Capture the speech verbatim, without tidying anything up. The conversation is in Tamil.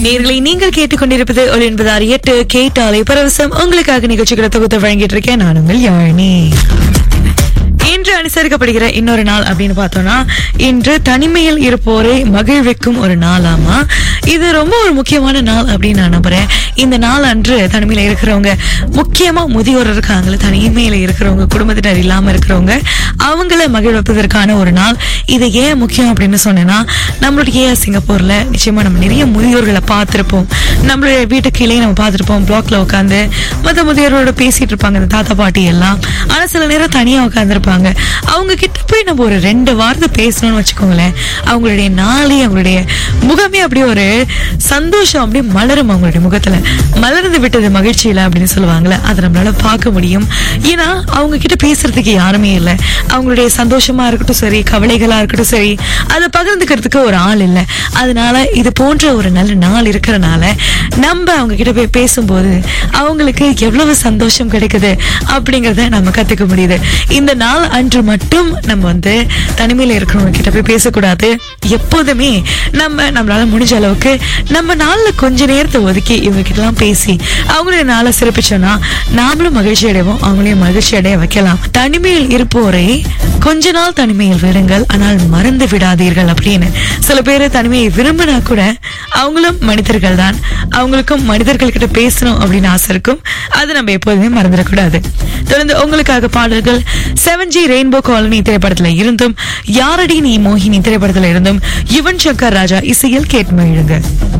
நேர்களை நீங்கள் கேட்டுக்கொண்டிருப்பது ஒரு என்பது ஆறு எட்டு கேட்டாலே பரவசம் உங்களுக்காக நிகழ்ச்சிகளை தொகுத்து வழங்கிட்டு இருக்கேன். நான் உங்கள் யாழினி. இன்று அனுசரிக்கப்படுகிற இன்னொரு நாள் அப்படின்னு பார்த்தோம்னா, இன்று தனிமையில் இருப்போரை மகிழ்விக்கும் ஒரு நாளாமா. இது ரொம்ப ஒரு முக்கியமான நாள் அப்படின்னு நான் நம்புறேன். இந்த நாள் அன்று தனிமையில இருக்கிறவங்க, முக்கியமா முதியோர் இருக்காங்களே, தனிமையில இருக்கிறவங்க, குடும்பத்தினர் இல்லாம இருக்கிறவங்க, அவங்கள மகிழ்விப்பதற்கான ஒரு நாள். இது ஏன் முக்கியம் அப்படின்னு சொன்னேன்னா, நம்மளுடைய சிங்கப்பூர்ல நிச்சயமா நம்ம நிறைய முதியோர்களை பார்த்திருப்போம். நம்மளுடைய வீட்டுக்கு கீழே நம்ம பார்த்திருப்போம். பிளாக்ல உட்காந்து மற்ற முதியோரோட பேசிட்டு இருப்பாங்க, இந்த தாத்தா பாட்டி எல்லாம். ஆனா சில நேரம் தனியா உட்காந்துருப்பாங்க. அவங்க கிட்ட போய் நம்ம ஒரு ரெண்டு வார்த்தை பேசணும்னு வச்சுக்கோங்களேன், அவங்களுடைய நாளே, அவங்களுடைய முகமே அப்படியே ஒரு சந்தோஷம் அப்படியே மலரும். அவங்களுடைய முகத்துல மலர்ந்து விட்டது மகிழ்ச்சியில அப்படின்னு சொல்லுவாங்களே, அதை நம்மளால பார்க்க முடியும். ஏன்னா அவங்க கிட்ட பேசுறதுக்கு யாருமே இல்லை. அவங்களுடைய சந்தோஷமா இருக்கட்டும் சரி, கவலைகளா இருக்கட்டும் சரி, அதை பகிர்ந்துக்கிறதுக்கு ஒரு ஆள் இல்லை. அதனால இது போன்ற ஒரு நல்ல நாள் இருக்கிறனால நம்ம அவங்க கிட்ட போய் பேசும்போது அவங்களுக்கு எவ்வளவு சந்தோஷம் கிடைக்குது அப்படிங்கறத நம்ம கத்துக்க முடியுது. இந்த நாள் அன்று மட்டும் நம்ம வந்து தனிமையில இருக்கிறவங்க கிட்ட போய் பேசக்கூடாது. எப்போதுமே நம்ம நம்மளால முடிஞ்ச அளவுக்கு நம்ம நாள்ல கொஞ்ச நேரத்தை ஒதுக்கி இவங்க கிட்ட எல்லாம் பேசி அவங்களுடைய நாளை சிறப்பிச்சோம்னா நாமளும் மகிழ்ச்சி அடைவோம், அவங்களையும் மகிழ்ச்சி அடைய வைக்கலாம். தனிமையில் இருப்போரை கொஞ்ச நாள் தனிமையில் விடுங்கள், ஆனால் மறந்து விடாதீர்கள் அப்படின்னு. சில பேர் தனிமையை விரும்பினா கூட அவங்களும் மனிதர்கள் தான், அவங்களுக்கும் மனிதர்கள் கிட்ட பேசணும் அப்படின்னு ஆசை இருக்கும். அது நம்ம எப்போதுமே மறந்துடக்கூடாது. தொடர்ந்து உங்களுக்காக பாடல்கள் செவன் ஜி ரெயின்போ காலனி திரைப்படத்துல இருந்தும், யாரடி நீ மோகினி திரைப்படத்துல இருந்தும் யுவன் சங்கர் ராஜா இசையில் கேட்டு மகிழுங்க.